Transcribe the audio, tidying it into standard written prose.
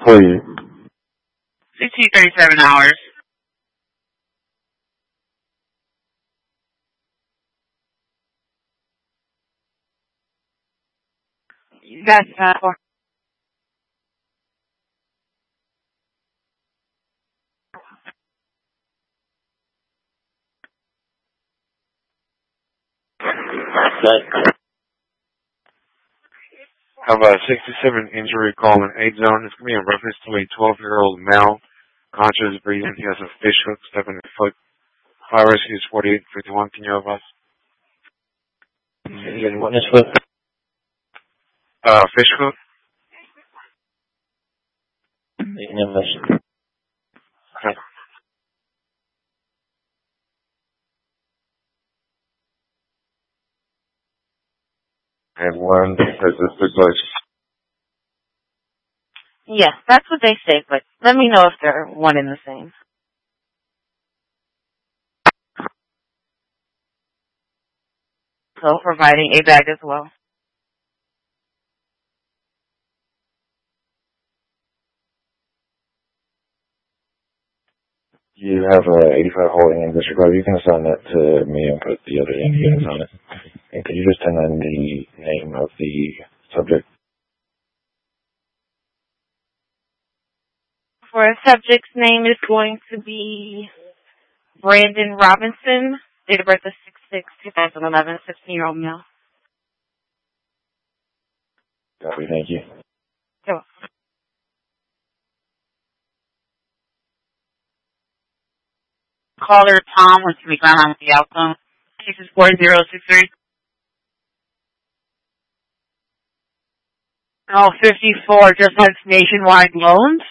Please. 1637 hours. That's for. Okay. Have a 67 injury call in 8 zone. It's going to be in reference to a 12-year-old male, conscious, breathing. He has a fish hook stuck in his foot. Fire rescue is 4851. Can you help us? You got a witness with? Fish hook? Okay. And when has this took place? Yes, that's what they say, but let me know if they're one and the same. So providing a bag as well. You have a 85 holding in disregard. You can assign that to me and put the other units on it. And could you just send in the name of the subject? For a subject's name is going to be Brandon Robinson, date of birth is 6/6/2011, 16-year-old male. Copy, thank you. So, caller Tom wants to be ground on the outcome. Case is 4063. 54, just like nationwide loans.